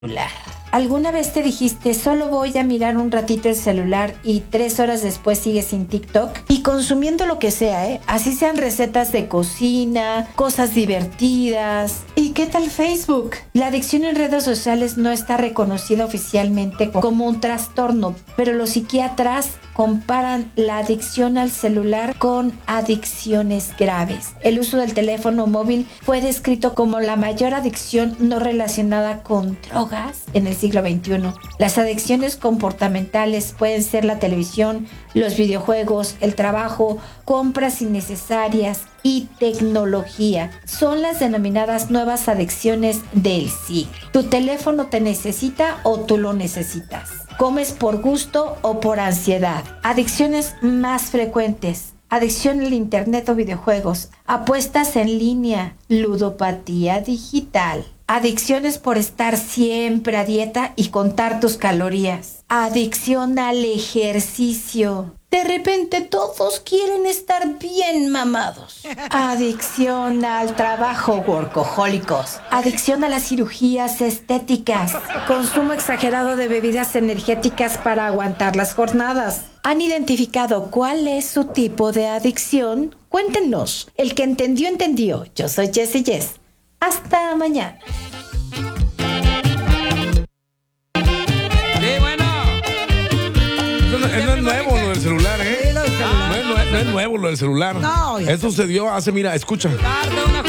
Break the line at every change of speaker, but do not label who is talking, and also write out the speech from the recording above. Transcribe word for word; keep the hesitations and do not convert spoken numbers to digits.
¿Alguna vez te dijiste, solo voy a mirar un ratito el celular y tres horas después sigues sin TikTok? Y consumiendo lo que sea, ¿eh? Así sean recetas de cocina, cosas divertidas. ¿Y qué tal Facebook? La adicción en redes sociales no está reconocida oficialmente como un trastorno, pero los psiquiatras comparan la adicción al celular con adicciones graves. El uso del teléfono móvil fue descrito como la mayor adicción no relacionada con drogas en el siglo veintiuno. Las adicciones comportamentales pueden ser la televisión, los videojuegos, el trabajo, compras innecesarias y tecnología. Son las denominadas nuevas adicciones del siglo. ¿Tu teléfono te necesita o tú lo necesitas? ¿Comes por gusto o por ansiedad? Adicciones más frecuentes: adicción al internet o videojuegos, apuestas en línea, ludopatía digital, adicciones por estar siempre a dieta y contar tus calorías, adicción al ejercicio. De repente todos quieren estar bien mamados. Adicción al trabajo, workahólicos. Adicción a las cirugías estéticas. Consumo exagerado de bebidas energéticas para aguantar las jornadas. ¿Han identificado cuál es su tipo de adicción? Cuéntenos. El que entendió, entendió. Yo soy Jessie Jess. Hasta mañana.
No es nuevo lo del celular, ¿eh? No es, no es nuevo lo del celular.
No,
Eso sucedió hace, mira, escucha.